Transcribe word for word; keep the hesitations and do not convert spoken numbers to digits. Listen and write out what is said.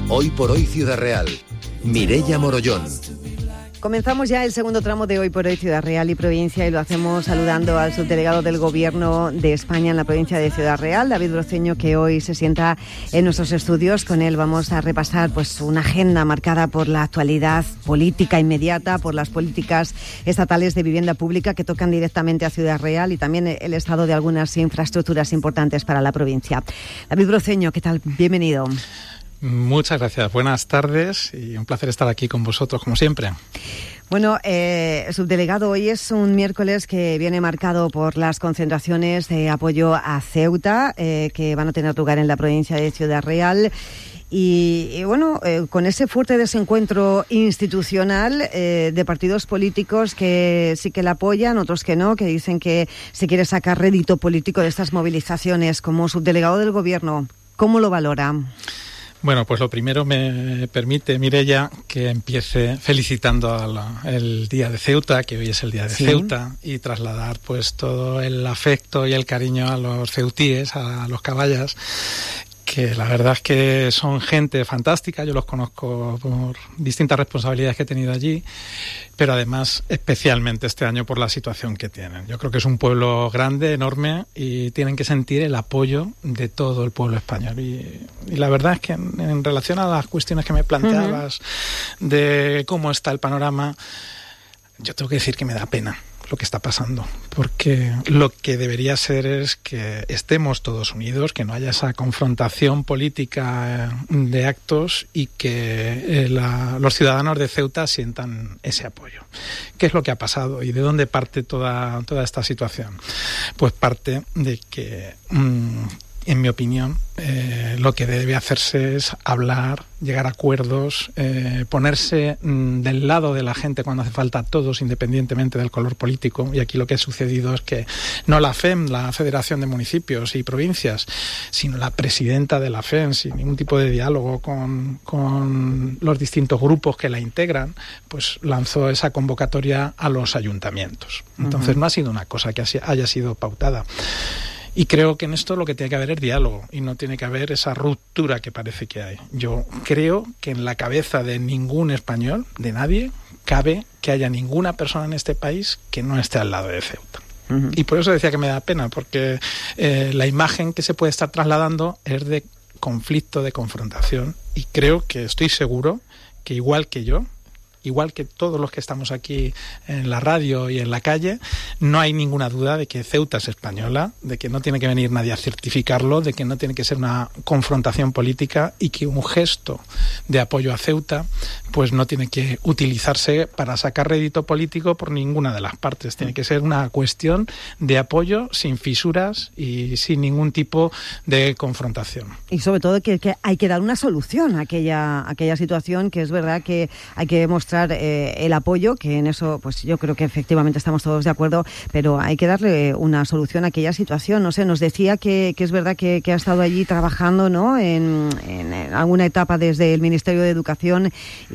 Hoy por Hoy Ciudad Real. Mireia Morollón. Comenzamos ya el segundo tramo de Hoy por Hoy Ciudad Real y Provincia, y lo hacemos saludando al subdelegado del Gobierno de España en la provincia de Ciudad Real, David Broceño, que hoy se sienta en nuestros estudios. Con él vamos a repasar pues una agenda marcada por la actualidad política inmediata, por las políticas estatales de vivienda pública que tocan directamente a Ciudad Real y también el estado de algunas infraestructuras importantes para la provincia. David Broceño, ¿qué tal? Bienvenido. Muchas gracias, buenas tardes y un placer estar aquí con vosotros como siempre. Bueno, eh, subdelegado, hoy es un miércoles que viene marcado por las concentraciones de apoyo a Ceuta eh, que van a tener lugar en la provincia de Ciudad Real. Y, y bueno, eh, con ese fuerte desencuentro institucional eh, de partidos políticos que sí que la apoyan, otros que no, que dicen que se quiere sacar rédito político de estas movilizaciones. Como subdelegado del Gobierno, ¿cómo lo valora? Bueno, pues lo primero me permite, Mireia, que empiece felicitando al Día de Ceuta, que hoy es el Día de ¿Sí? Ceuta, y trasladar pues todo el afecto y el cariño a los ceutíes, a los caballas, que la verdad es que son gente fantástica. Yo los conozco por distintas responsabilidades que he tenido allí, pero además especialmente este año por la situación que tienen. Yo creo que es un pueblo grande, enorme, y tienen que sentir el apoyo de todo el pueblo español. Y, y la verdad es que en, en relación a las cuestiones que me planteabas, uh-huh. de cómo está el panorama, yo tengo que decir que me da pena lo que está pasando, porque lo que debería ser es que estemos todos unidos, que no haya esa confrontación política de actos y que eh, la, los ciudadanos de Ceuta sientan ese apoyo. ¿Qué es lo que ha pasado y de dónde parte toda, toda esta situación? Pues parte de que, mmm, en mi opinión, eh, lo que debe hacerse es hablar, llegar a acuerdos, eh, ponerse mm, del lado de la gente cuando hace falta, todos, independientemente del color político. Y aquí lo que ha sucedido es que no la F E M, la Federación de Municipios y Provincias, sino la presidenta de la F E M, sin ningún tipo de diálogo con, con los distintos grupos que la integran, pues lanzó esa convocatoria a los ayuntamientos. Entonces uh-huh. no ha sido una cosa que haya sido pautada. Y creo que en esto lo que tiene que haber es diálogo y no tiene que haber esa ruptura que parece que hay. Yo creo que en la cabeza de ningún español, de nadie, cabe que haya ninguna persona en este país que no esté al lado de Ceuta. Uh-huh. Y por eso decía que me da pena, porque eh, la imagen que se puede estar trasladando es de conflicto, de confrontación, y creo que estoy seguro que igual que yo, igual que todos los que estamos aquí en la radio y en la calle, no hay ninguna duda de que Ceuta es española, de que no tiene que venir nadie a certificarlo, de que no tiene que ser una confrontación política y que un gesto de apoyo a Ceuta pues no tiene que utilizarse para sacar rédito político por ninguna de las partes. Tiene que ser una cuestión de apoyo sin fisuras y sin ningún tipo de confrontación. Y sobre todo que, que hay que dar una solución a aquella, a aquella situación, que es verdad que hay que mostrar Eh, el apoyo, que en eso pues yo creo que efectivamente estamos todos de acuerdo, pero hay que darle una solución a aquella situación. No sé, nos decía que, que es verdad que, que ha estado allí trabajando, ¿no?, en, en alguna etapa desde el Ministerio de Educación.